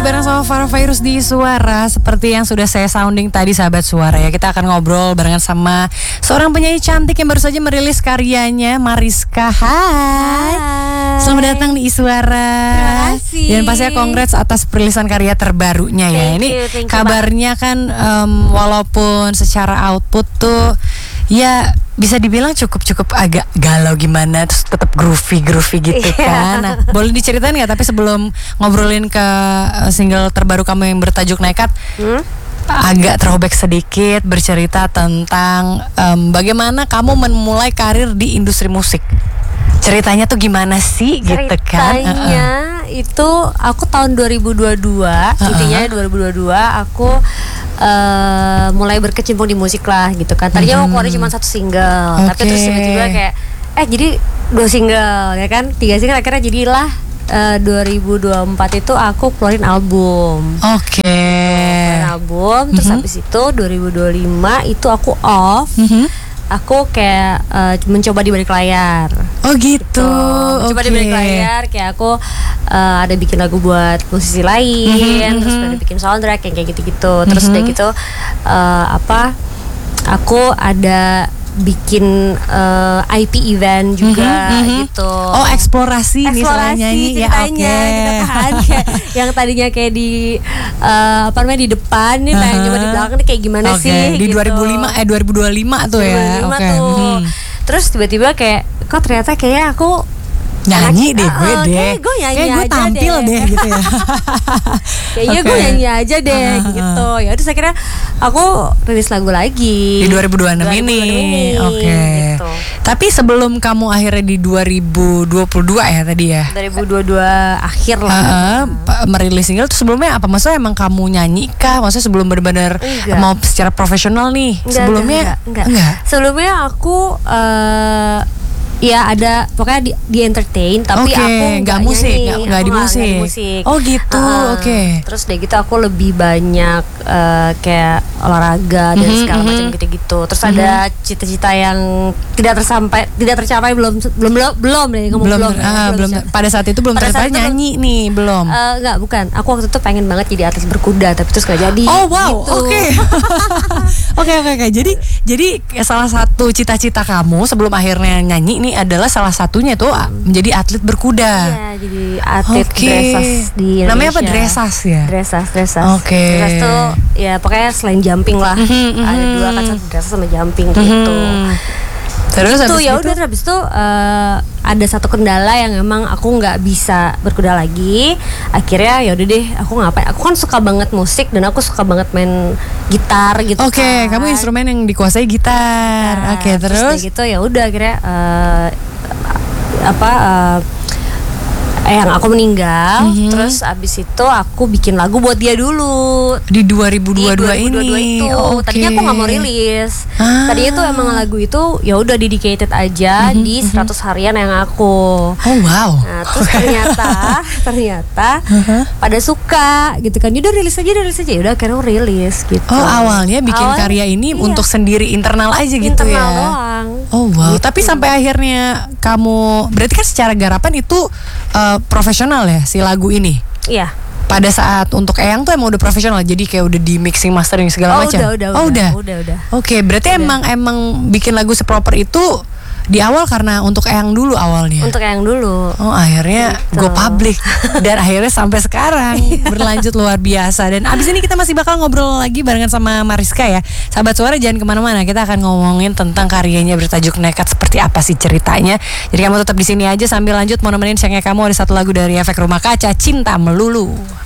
masih bareng sama Farah Fairuz di Suara. Seperti yang sudah saya sounding tadi sahabat Suara ya, kita akan ngobrol barengan sama seorang penyanyi cantik yang baru saja merilis karyanya, Mariska. Hai. Selamat datang di Suara. Terima kasih. Dan pastinya congrats atas perilisan karya terbarunya ya. Ini kabarnya kan walaupun secara output tuh ya bisa dibilang cukup agak galau gimana, terus tetap groovy gitu kan. Nah, boleh diceritain nggak? Tapi sebelum ngobrolin ke single terbaru kamu yang bertajuk Nekat, agak throwback sedikit, bercerita tentang bagaimana kamu memulai karir di industri musik. Ceritanya tuh gimana sih gitu kan? Ceritanya itu aku tahun 2022, intinya 2022 aku mulai berkecimpung di musik lah gitu kan. Tadinya aku keluarin cuma satu single, tapi terus tiba-tiba kayak jadi 2 single ya kan, 3 single, akhirnya jadilah 2024 itu aku keluarin album. Keluarin album, terus habis itu 2025 itu aku off. Aku kayak mencoba di balik layar. Oh gitu. Coba di balik layar, kayak aku ada bikin lagu buat musisi lain, terus ada bikin soundtrack yang kayak gitu-gitu. Terus udah gitu aku ada bikin IP event juga gitu. Oh, eksplorasi nih soal nyanyi ya, gitu kan. Kayak yang tadinya kayak di di depan nih, pengen coba di belakang nih kayak gimana sih di gitu. 2025 tuh ya. 2025 tuh. Terus tiba-tiba kayak kok ternyata kayak aku nyanyi deh gue kayak gue tampil deh gitu ya. Kayaknya gue nyanyi aja deh gitu. Ya udah akhirnya aku rilis lagu lagi di 2026 ini. Gitu. Tapi sebelum kamu akhirnya di 2022 ya tadi ya, 2022 akhir lah merilis single tuh, sebelumnya apa? Maksudnya emang kamu nyanyi kah? Maksudnya sebelum benar-benar mau secara profesional nih? Sebelumnya enggak. Sebelumnya aku ya ada pokoknya di entertain, tapi aku nggak musik, nggak di musik. Oh gitu, Terus dari gitu aku lebih banyak kayak olahraga dan segala macam gitu-gitu. Terus ada cita-cita yang tidak tercapai belum deh ngomong belum. Pada saat itu belum tercapai nyanyi nih belum. Bukan. Aku waktu itu pengen banget jadi atlet berkuda, tapi terus nggak jadi. Oh wow, gitu. Oke. Jadi salah satu cita-cita kamu sebelum akhirnya nyanyi nih adalah salah satunya tuh menjadi atlet berkuda. Iya, jadi atlet dressage di Indonesia. Namanya apa? Dressage ya? Dressage. Dressage tuh ya pokoknya selain jumping lah. Ada 2 kan, satu dressage sama jumping gitu. Terus habis itu ada satu kendala yang emang aku nggak bisa berkuda lagi. Akhirnya ya udah deh, aku ngapain? Aku kan suka banget musik dan aku suka banget main gitar gitu. Kamu instrumen yang dikuasai gitar. Terus gitu ya udah akhirnya yang aku meninggal, terus abis itu aku bikin lagu buat dia dulu di 2022 ini. Tadinya aku nggak mau rilis. Tadinya tuh emang lagu itu ya udah dedicated aja di 100 harian yang aku. Oh wow. Nah, terus ternyata pada suka gitu kan. Udah rilis aja. Udah akhirnya aku rilis gitu. Oh, awalnya bikin karya ini untuk sendiri internal aja gitu ya. Internal doang. Oh wow. Gitu. Tapi sampai akhirnya kamu berarti kan secara garapan itu profesional ya si lagu ini? Iya. Pada saat untuk Eyang tuh emang udah profesional, jadi kayak udah di mixing mastering segala macam. Udah. Oke, berarti emang bikin lagu seproper itu di awal karena untuk Eyang dulu awalnya. Untuk Eyang dulu. Oh, akhirnya go public dan akhirnya sampai sekarang berlanjut luar biasa. Dan abis ini kita masih bakal ngobrol lagi barengan sama Mariska ya. Sahabat Suara jangan kemana-mana. Kita akan ngomongin tentang karyanya bertajuk Nekat, seperti apa sih ceritanya. Jadi kamu tetap di sini aja sambil lanjut mau nemenin siangnya kamu. Ada satu lagu dari Efek Rumah Kaca, Cinta Melulu.